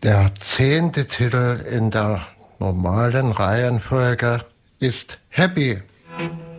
Der 10. Titel in der normalen Reihenfolge ist Happy.